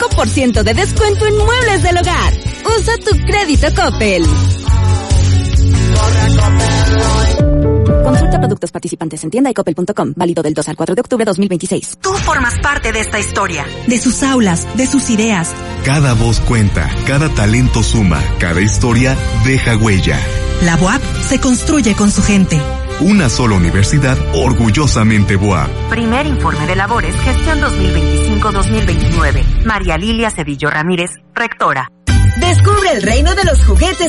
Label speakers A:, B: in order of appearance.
A: 5% de descuento en muebles del hogar. Usa tu crédito Coppel. Consulta productos participantes en tienda y coppel.com. Válido del 2 al 4 de octubre 2026.
B: Tú formas parte de esta historia.
C: De sus aulas, de sus ideas.
D: Cada voz cuenta, cada talento suma, cada historia deja huella.
C: La BUAP se construye con su gente.
D: Una sola universidad orgullosamente BUAP.
B: Primer informe de labores, gestión 2025-2029. María Lilia Cedillo Ramírez, rectora.
E: Descubre el reino de los juguetes